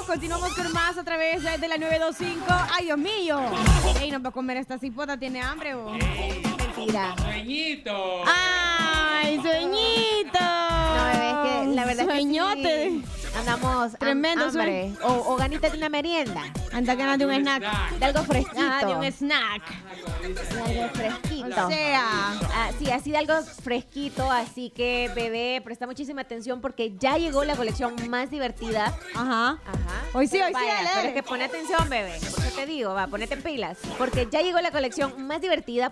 continuamos con más a través de la 925. ¡Ay, Dios mío! ¡Ey, nos va a comer esta cipota! ¿Tiene hambre o...? Mentira. ¡Sueñito! ¡Ay, sueñito! No, bebé, es que la verdad Sueñote. es que sí, andamos Tremendo hambre. O ganita de una merienda. Anda ganas de un snack. De algo fresquito. Ah, de un snack. De algo fresquito. O sea... Sí, así de algo fresquito. Así que, bebé, presta muchísima atención porque ya llegó la colección más divertida. Ajá. Ajá. Hoy sí, Pero hoy sí, vaya, dale. Pero es que pone atención, bebé. Por eso te digo, va, ponete pilas. Porque ya llegó la colección más divertida